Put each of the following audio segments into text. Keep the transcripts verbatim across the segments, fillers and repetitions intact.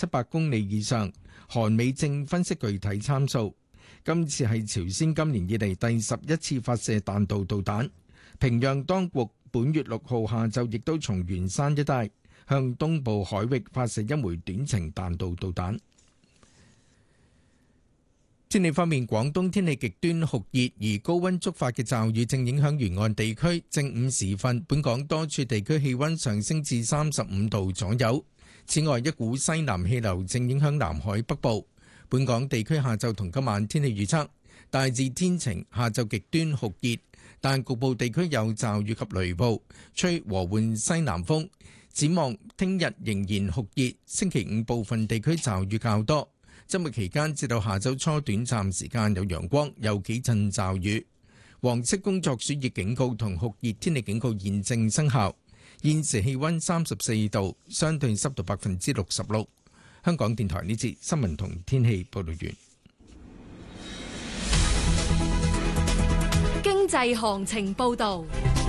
七百公里以上。韓美正分析具體參數。今次係朝鮮今年以嚟第十一次發射彈道導彈。平壤當局本月六號下晝亦都從元山一帶向東部海域發射一枚短程彈道導彈。天氣方面，廣東天氣極端酷熱，而高溫觸發嘅驟雨正影響沿岸地區。正午時分，本港多處地區氣溫上升至三十五度左右。此外，一股西南氣流正影響南海北部。本港地區下晝同今晚天氣預測大致天晴，下晝極端酷熱，但局部地區有驟雨及雷暴，吹和緩西南風。展望聽日仍然酷熱，星期五部分地區驟雨較多。周末期間至到下周初短暫時間有陽光，有幾陣驟雨。黃色工作暑熱警告同酷熱天氣警告現正生效。現時氣溫三十四度，相對濕度百分之六十六。香港電台呢節新聞同天氣報道完。 經濟行情報道。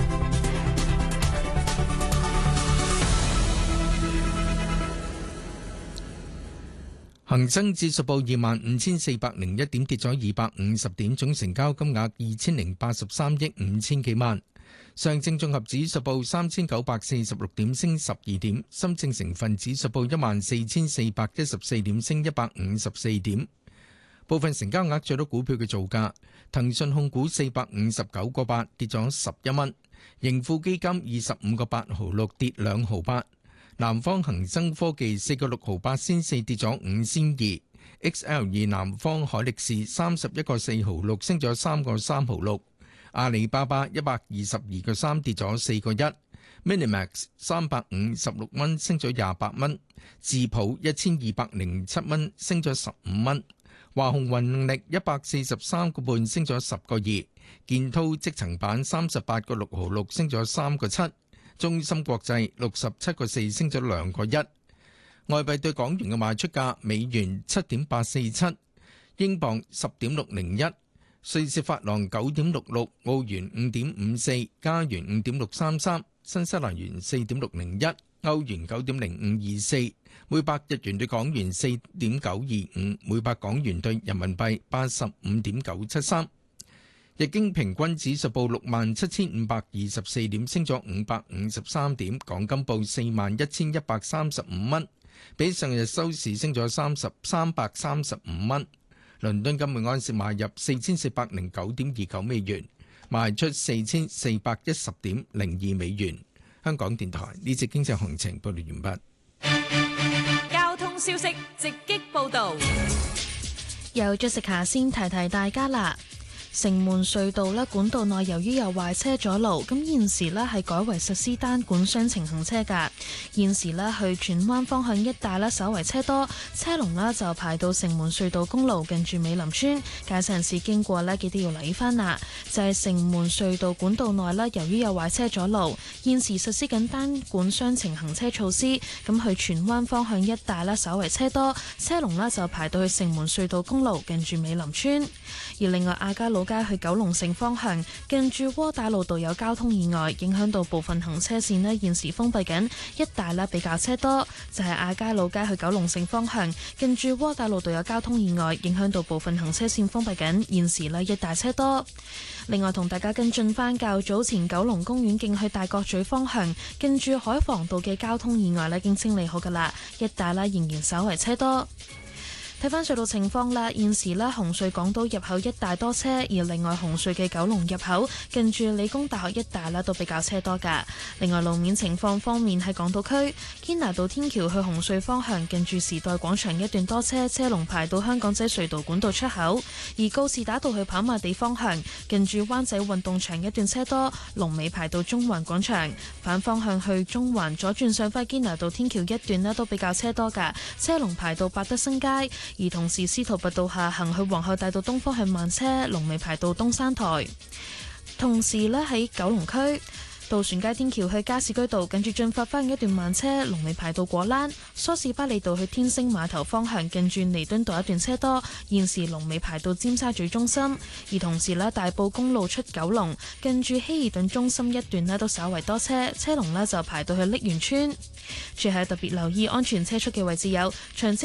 恒生指數報二萬五千四百零一點，跌咗二百五十點，總成交金額二千零八十三億五千幾萬。上證綜合指數報三千九百四十六點，升十二點。深證成分指數報一萬四千四百一十四點，升一百五十四點。部分成交額最多股票嘅造價：騰訊控股四百五十九個八，跌咗十一蚊；盈富基金二十五個八毫六，跌兩毫八。南方恒生科技四個六毫八仙四，跌咗五仙二。X L 二南方海力士三十一個四毫六，升咗三個三毫六。阿里巴巴一百二十二個三，跌咗四個一。Minimax 三百五十六蚊，升咗廿八蚊。智普一千二百零七蚊，升咗十五蚊。華虹雲力一百四十三個半，升咗十個二。建滔積層板三十八個六毫六，升咗三個七。中芯國際六十七個四，升咗兩個一。外幣對港元嘅賣出價：美元七點八四七，英鎊十點六零一，瑞士法郎九點六六，澳元五點五四，加元五點六三三，新西蘭元四點六零一，歐元九點零五二四，每百日元對港元四點九二五，每百港元對人民幣八十五點九七三。日經平均指數報六萬七千五百二十四點，升咗五百五十三點。港金報四萬一千一百三十五蚊，比上日收市升咗三十三百三十五蚊。倫敦金每安士買入四千四百零九點二九美元，賣出四千四百一十點零二美元。香港電台呢節經濟行情報道完畢。交通消息直擊報道， 有 Jessica 先提提大家啦。城門隧道咧管道內由於有壞車阻路，咁現時咧係改為實施單管雙程行車㗎。現時咧去荃灣方向一帶咧稍為車多，車龍咧就排到城門隧道公路近住美林村，駕駛人士經過咧記得要留意返啦。就係、是、城門隧道管道內咧由於有壞車阻路，現時實施緊單管雙程行車措施，咁去荃灣方向一帶咧稍為車多，車龍咧就排到去城門隧道公路近住美林村。而另外亞皆老街去九龍城方向，近住窩打老道有交通意外，影響到部分行車線呢現時封閉緊，一帶呢比較車多。就係亞皆老街去九龍城方向，近住窩打老道有交通意外，影響到部分行車線封閉緊，現時呢一帶車多。另外同大家跟進翻較早前九龍公園徑去大角咀方向，近住海防道嘅交通意外呢已經清理好噶啦，一帶呢仍然稍為車多。睇翻隧道情況啦，現時呢紅隧港島入口一帶多車，而另外紅隧嘅九龍入口近住理工大學一帶呢都比較車多㗎。另外路面情況方面喺港島區堅拿道天橋去紅隧方向，近住時代廣場一段多車，車龍排到香港仔隧道管道出口；而告士打道去跑馬地方向，近住灣仔運動場一段車多，龍尾排到中環廣場。反方向去中環左轉上返堅拿道天橋一段呢都比較車多㗎，車龍排到百德新街。而同時司徒拔道下行去皇后大道東方向慢車，龍尾排到東山台。同時呢喺九龍區渡船街天橋去加士居道，近住進發花園一段慢車，龍尾排到果欄；梳士巴利道去天星碼頭方向，近住彌敦道一段車多，現時龍尾排到尖沙咀中心。而同時呢大埔公路出九龍，近住希爾頓中心一段呢都稍為多車，車龍呢就排到去瀝源村。最後特別留意安全車速嘅位置有長